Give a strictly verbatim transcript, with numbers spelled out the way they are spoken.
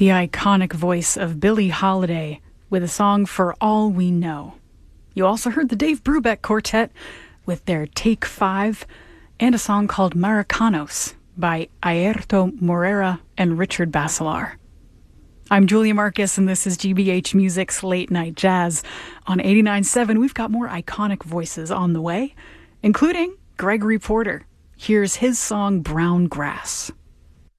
The iconic voice of Billie Holiday with a song For All We Know. You also heard the Dave Brubeck Quartet with their Take Five and a song called Maricanos by Airto Moreira and Richard Basilar. I'm Julia Marcus, and this is G B H Music's Late Night Jazz. On eighty-nine point seven, we've got more iconic voices on the way, including Gregory Porter. Here's his song Brown Grass.